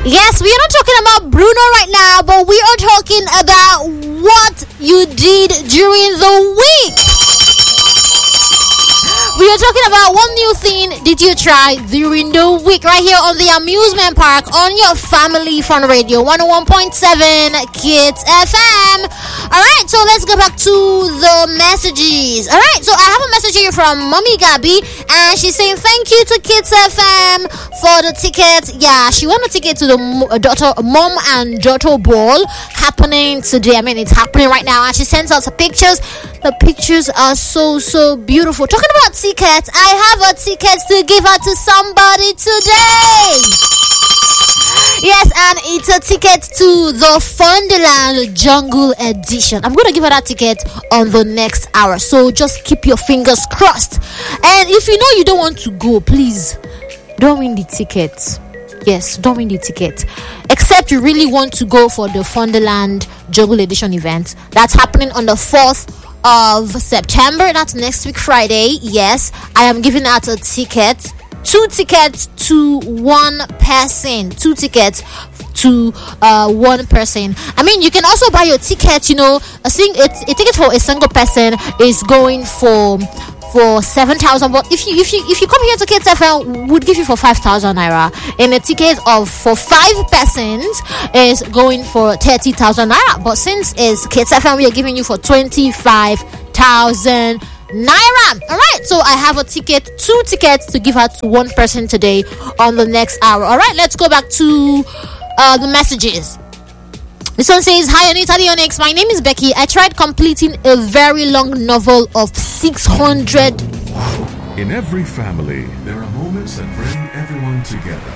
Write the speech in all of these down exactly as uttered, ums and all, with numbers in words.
Yes, we are not talking about Bruno right now, but we are talking about what you did during the week. We are talking about what new thing did you try during the week right here on the amusement park on your family fun radio one oh one point seven Kids F M. Alright, so let's go back to the messages. Alright, so I have a message here from Mommy Gabby, and she's saying thank you to Kids F M for the ticket. Yeah, she won a ticket to the uh, daughter, mom and daughter ball happening today. I mean, it's happening right now, and she sends us pictures. The pictures are so so beautiful. Talking about tickets, I have a ticket to give out to somebody today. Yes, and it's a ticket to the Funderland Jungle Edition. I'm going to give her that ticket on the next hour, so just keep your fingers crossed. And if you know you don't want to go, please don't win the ticket. Yes, don't win the ticket. Except you really want to go for the Funderland Jungle Edition event. That's happening on the fourth of September. That's next week Friday. Yes, I am giving out a ticket. Two tickets to one person. Two tickets to uh, one person. I mean, you can also buy your ticket. You know, a sing a, a ticket for a single person is going for for seven thousand. But if you if you if you come here to Kids F M, would give you for five thousand naira. And a ticket of for five persons is going for thirty thousand naira. But since it's Kids F M, we are giving you for twenty five thousand naira. All right, so I have a ticket, two tickets to give out to one person today on the next hour. All right, let's go back to uh, the messages. This one says, hi Anita the Onyx, my name is Becky. I tried completing a very long novel of six hundred. In every family, there are moments that bring everyone together.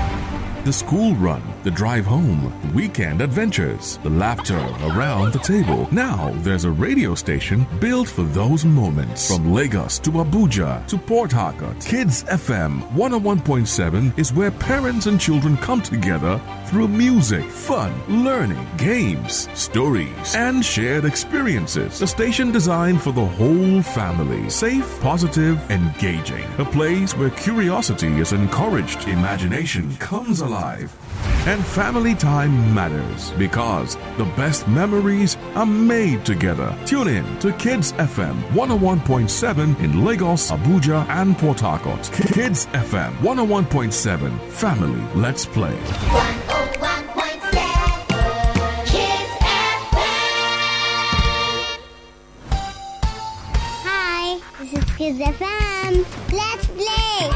The school run, the drive home, weekend adventures, the laughter around the table. Now there's a radio station built for those moments. From Lagos to Abuja to Port Harcourt, Kids F M one oh one point seven is where parents and children come together through music, fun, learning, games, stories, and shared experiences. A station designed for the whole family. Safe, positive, engaging. A place where curiosity is encouraged, imagination comes alive. And family time matters because the best memories are made together. Tune in to Kids F M one oh one point seven in Lagos, Abuja, and Port Harcourt. Kids F M one oh one point seven. Family, let's play. one oh one point seven Kids F M. Hi, this is Kids F M. Let's play.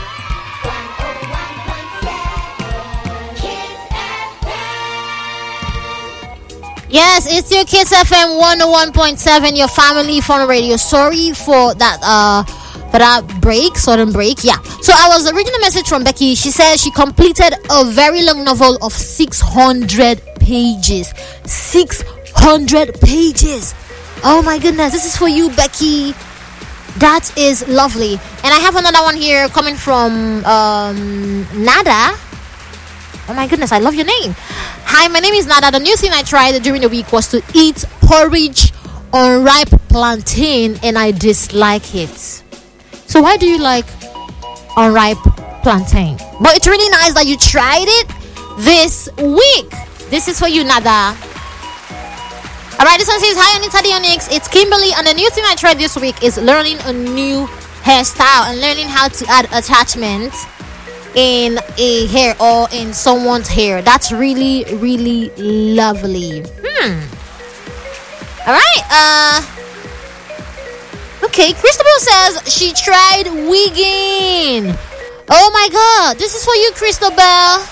Yes, it's your Kids F M one oh one point seven, your family fun radio. Sorry for that uh for that break, sudden break. Yeah. So I was reading a message from Becky. She said she completed a very long novel of six hundred pages. six hundred pages. Oh my goodness, this is for you, Becky. That is lovely. And I have another one here coming from um Nada. Oh my goodness, I love your name. Hi, my name is Nada. The new thing I tried during the week was to eat porridge on ripe plantain, and I dislike it. So why do you like unripe plantain? But it's really nice that you tried it this week. This is for you, Nada. Alright, this one says, hi Anita the Onyx, it's Kimberly, and the new thing I tried this week is learning a new hairstyle and learning how to add attachments in a hair or in someone's hair. That's really really lovely. Hmm all right. Uh okay, Christabel says she tried wigging. Oh my god, this is for you, Christabel.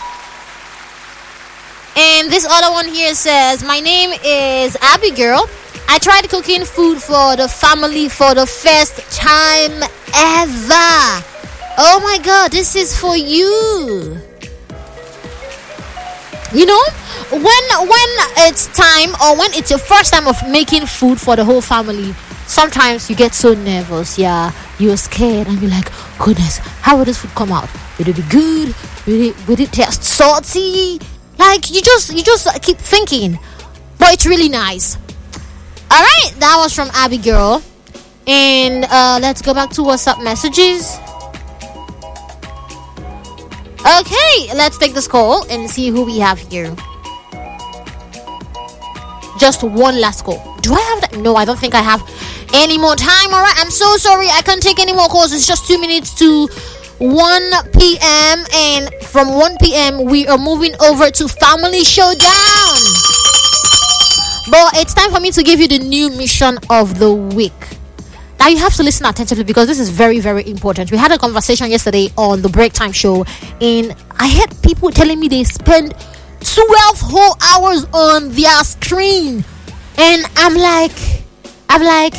And this other one here says, my name is Abigail. I tried cooking food for the family for the first time ever. Oh my god, this is for you. You know, when when it's time or when it's your first time of making food for the whole family, sometimes you get so nervous. Yeah, you're scared and you're like, goodness, how will this food come out? Will it be good? Will it, will it taste salty? Like you just you just keep thinking, but it's really nice. All right, that was from Abigail. And uh, let's go back to WhatsApp messages. Okay, let's take this call and see who we have here. Just one last call. Do I have that? No, I don't think I have any more time. All right, I'm so sorry. I can't take any more calls. It's just two minutes to one p.m. And from one p.m. we are moving over to Family Showdown. But it's time for me to give you the new mission of the week. Now you have to listen attentively because this is very, very important. We had a conversation yesterday on the Break Time Show, and I had people telling me they spend twelve whole hours on their screen, and I'm like, I'm like,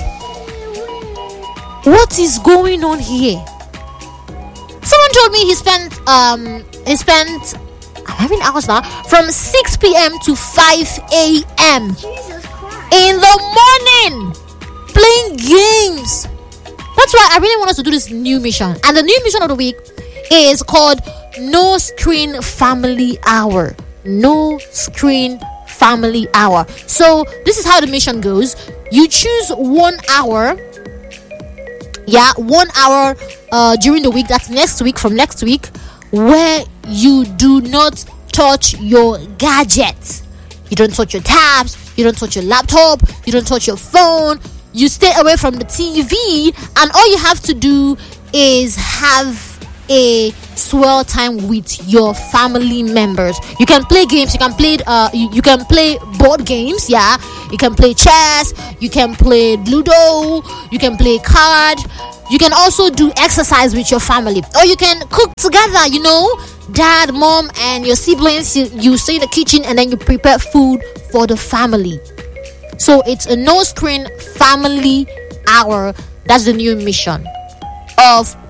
what is going on here? Someone told me he spent, um, he spent, how many hours now? From six p.m. to five a.m. Jesus Christ. in the morning playing games. That's why I really want us to do this new mission, and the new mission of the week is called No Screen Family Hour. No Screen Family Hour. So this is how the mission goes. You choose one hour, yeah, one hour uh, during the week. That's next week, from next week, where you do not touch your gadgets. You don't touch your tabs. You don't touch your laptop. You don't touch your phone. You stay away from the T V, and all you have to do is have a swell time with your family members. You can play games. You can play. Uh, you, you can play board games. Yeah, you can play chess. You can play Ludo. You can play card. You can also do exercise with your family, or you can cook together. You know, dad, mom, and your siblings. You, you stay in the kitchen and then you prepare food for the family. So it's a no screen family hour. That's the new mission of